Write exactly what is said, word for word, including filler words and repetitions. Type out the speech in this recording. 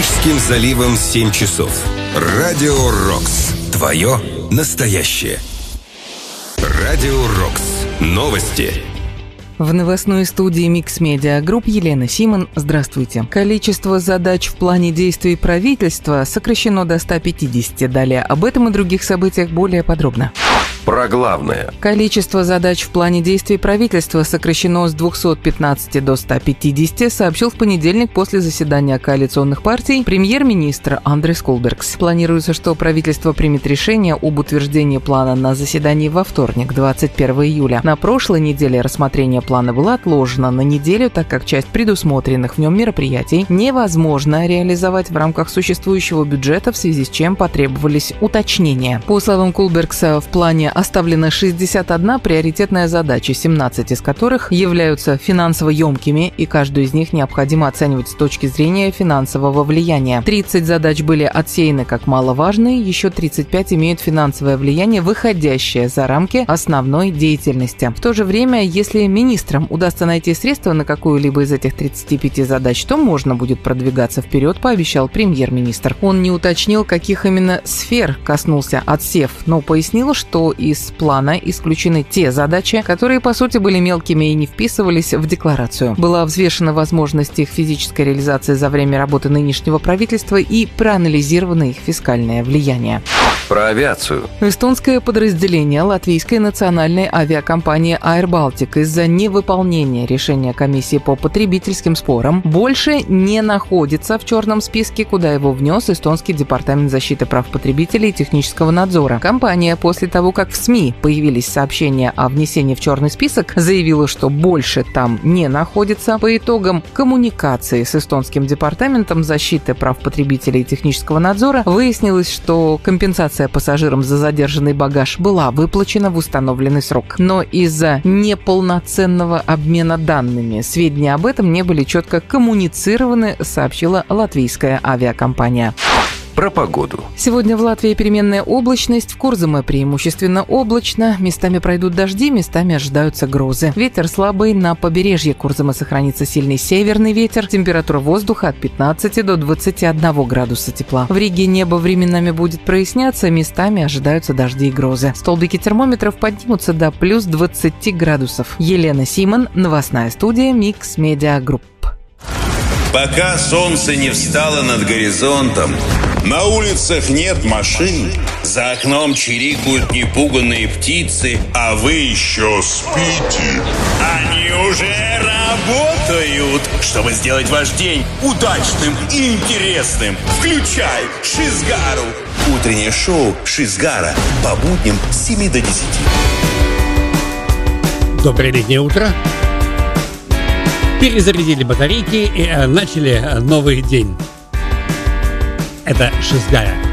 Керченским заливом семь часов. Радио Рокс. Твое настоящее. Радио Рокс. Новости. В новостной студии Mix Media Group Елена Симон. Здравствуйте. Количество задач в плане действий правительства сокращено до ста пятидесяти. Далее об этом и других событиях более подробно. Про главное. Количество задач в плане действий правительства сокращено с двухсот пятнадцати до ста пятидесяти, сообщил в понедельник после заседания коалиционных партий премьер-министр Андрес Кулбергс. Планируется, что правительство примет решение об утверждении плана на заседании во вторник, двадцать первого июля. На прошлой неделе рассмотрение плана было отложено на неделю, так как часть предусмотренных в нем мероприятий невозможно реализовать в рамках существующего бюджета, в связи с чем потребовались уточнения. По словам Кулбергса, в плане оставлена шестьдесят одна приоритетная задача, семнадцать из которых являются финансово емкими, и каждую из них необходимо оценивать с точки зрения финансового влияния. тридцать задач были отсеяны как маловажные, еще тридцать пять имеют финансовое влияние, выходящее за рамки основной деятельности. В то же время, если министрам удастся найти средства на какую-либо из этих тридцати пяти задач, то можно будет продвигаться вперед, пообещал премьер-министр. Он не уточнил, каких именно сфер коснулся отсев, но пояснил, что из плана исключены те задачи, которые, по сути, были мелкими и не вписывались в декларацию. Была взвешена возможность их физической реализации за время работы нынешнего правительства и проанализировано их фискальное влияние. Про авиацию. Эстонское подразделение латвийской национальной авиакомпании Air Baltic из-за невыполнения решения комиссии по потребительским спорам больше не находится в черном списке, куда его внес эстонский департамент защиты прав потребителей и технического надзора. Компания после того, как в СМИ появились сообщения о внесении в черный список, заявила, что больше там не находится. По итогам коммуникации с эстонским департаментом защиты прав потребителей и технического надзора выяснилось, что компенсация пассажирам за задержанный багаж была выплачена в установленный срок. Но из-за неполноценного обмена данными сведения об этом не были четко коммуницированы, сообщила латвийская авиакомпания. Про погоду. Сегодня в Латвии переменная облачность, в Курзаме преимущественно облачно, местами пройдут дожди, местами ожидаются грозы. Ветер слабый, на побережье Курзама сохранится сильный северный ветер, температура воздуха от пятнадцати до двадцати одного градуса тепла. В Риге небо временами будет проясняться, местами ожидаются дожди и грозы. Столбики термометров поднимутся до плюс двадцати градусов. Елена Симон, новостная студия Mix Media Group. Пока солнце не встало над горизонтом, на улицах нет машин, за окном чирикают непуганные птицы, а вы еще спите. Они уже работают, чтобы сделать ваш день удачным и интересным. Включай Шизгару. Утреннее шоу Шизгара по будням с семи до десяти. Доброе летнее утро. Перезарядили батарейки и э, начали новый день. Это Шизгара.